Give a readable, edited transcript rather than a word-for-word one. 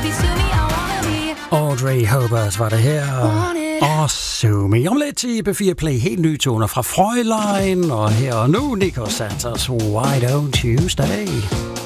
Audrey Hobart var det her. Og Sue Me. Om lidt i B4 Play. Helt nye toner fra Fräulein. Og her og nu Nico Santos. Why don't you stay?